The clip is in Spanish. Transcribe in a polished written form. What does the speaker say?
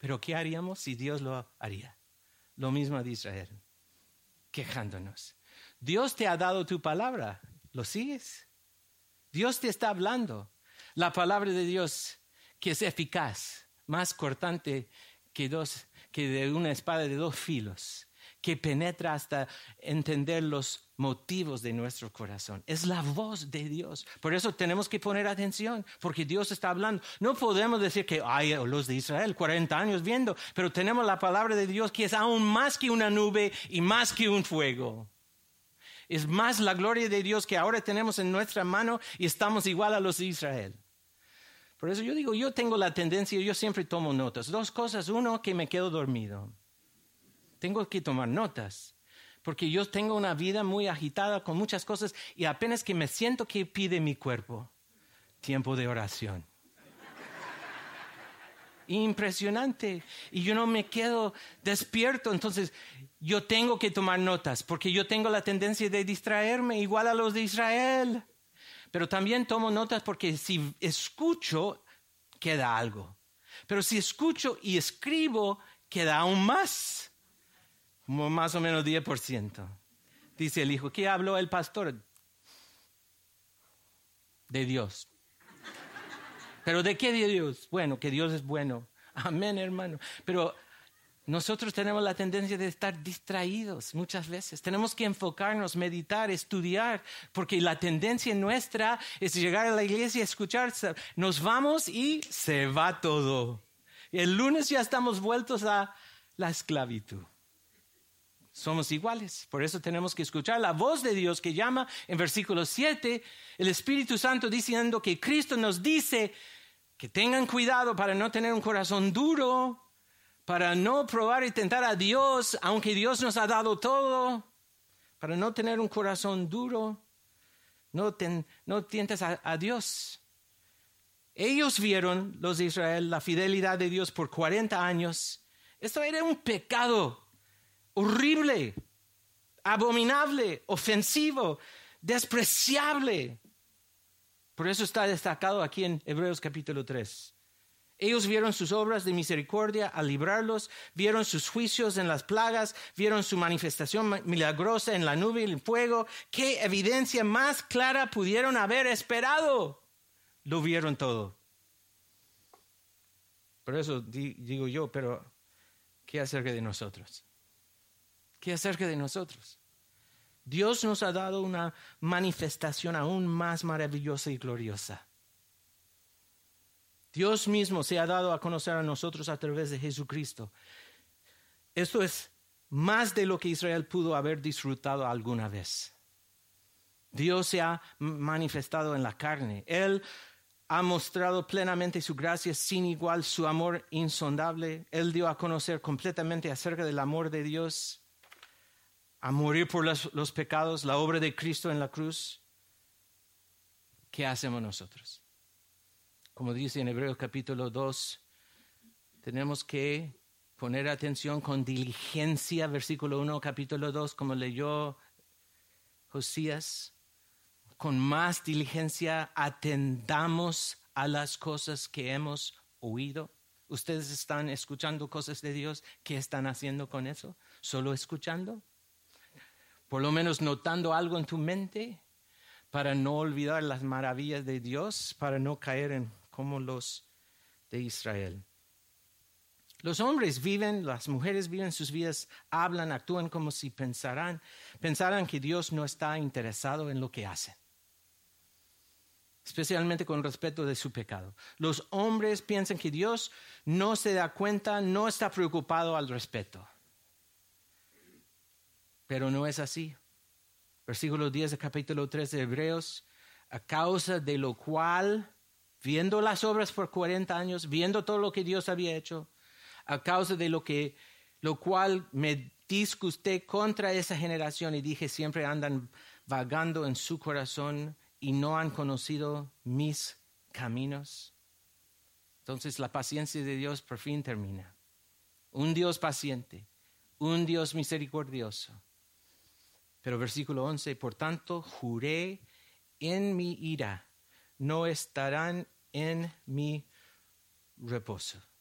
Pero ¿qué haríamos si Dios lo haría? Lo mismo de Israel, quejándonos. Dios te ha dado tu palabra, ¿lo sigues? Dios te está hablando. La palabra de Dios que es eficaz, más cortante que de una espada de 2 filos, que penetra hasta entender los motivos de nuestro corazón. Es la voz de Dios. Por eso tenemos que poner atención, porque Dios está hablando. No podemos decir que hay los de Israel 40 años viendo, pero tenemos la palabra de Dios que es aún más que una nube y más que un fuego. Es más la gloria de Dios que ahora tenemos en nuestra mano y estamos igual a los de Israel. Por eso yo digo, yo tengo la tendencia, yo siempre tomo notas. 2 cosas. 1, que me quedo dormido. Tengo que tomar notas, porque yo tengo una vida muy agitada con muchas cosas y apenas que me siento que pide mi cuerpo, tiempo de oración. Impresionante. Y yo no me quedo despierto, entonces yo tengo que tomar notas, porque yo tengo la tendencia de distraerme igual a los de Israel. Pero también tomo notas porque si escucho, queda algo. Pero si escucho y escribo, queda aún más. Como más o menos 10%. Dice el hijo, ¿qué habló el pastor? De Dios. ¿Pero de qué de Dios? Bueno, que Dios es bueno. Amén, hermano. Pero nosotros tenemos la tendencia de estar distraídos muchas veces. Tenemos que enfocarnos, meditar, estudiar, porque la tendencia nuestra es llegar a la iglesia y escuchar. Nos vamos y se va todo. El lunes ya estamos vueltos a la esclavitud. Somos iguales, por eso tenemos que escuchar la voz de Dios que llama en versículo 7, el Espíritu Santo diciendo que Cristo nos dice que tengan cuidado para no tener un corazón duro, para no probar y tentar a Dios, aunque Dios nos ha dado todo, para no tener un corazón duro, no tientes a Dios. Ellos vieron, los de Israel, la fidelidad de Dios por 40 años. Esto era un pecado horrible, abominable, ofensivo, despreciable. Por eso está destacado aquí en Hebreos capítulo 3. Ellos vieron sus obras de misericordia al librarlos, vieron sus juicios en las plagas, vieron su manifestación milagrosa en la nube y el fuego. ¿Qué evidencia más clara pudieron haber esperado? Lo vieron todo. Por eso digo yo, pero ¿qué acerca de nosotros? ¿Qué acerca de nosotros? Dios nos ha dado una manifestación aún más maravillosa y gloriosa. Dios mismo se ha dado a conocer a nosotros a través de Jesucristo. Esto es más de lo que Israel pudo haber disfrutado alguna vez. Dios se ha manifestado en la carne. Él ha mostrado plenamente su gracia sin igual, su amor insondable. Él dio a conocer completamente acerca del amor de Dios, a morir por los pecados, la obra de Cristo en la cruz. ¿Qué hacemos nosotros? Como dice en Hebreos capítulo 2, tenemos que poner atención con diligencia, versículo 1, capítulo 2, como leyó Josías. Con más diligencia atendamos a las cosas que hemos oído. ¿Ustedes están escuchando cosas de Dios? ¿Qué están haciendo con eso? ¿Solo escuchando? Por lo menos notando algo en tu mente para no olvidar las maravillas de Dios, para no caer en como los de Israel. Los hombres viven, las mujeres viven sus vidas, hablan, actúan como si pensaran que Dios no está interesado en lo que hacen, especialmente con respecto de su pecado. Los hombres piensan que Dios no se da cuenta, no está preocupado al respecto. Pero no es así. Versículo 10 del capítulo 3 de Hebreos, a causa de lo cual, viendo las obras por 40 años, viendo todo lo que Dios había hecho, a causa de lo cual me disgusté contra esa generación y dije, siempre andan vagando en su corazón y no han conocido mis caminos. Entonces la paciencia de Dios por fin termina. Un Dios paciente, un Dios misericordioso. Pero versículo 11, por tanto, juré en mi ira, no estarán en mi reposo.